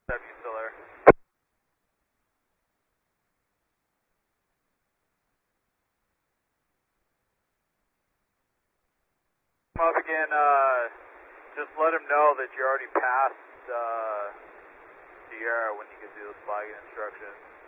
W still there. Come up again, just let him know that you're already past Sierra when you get through those flagging instructions.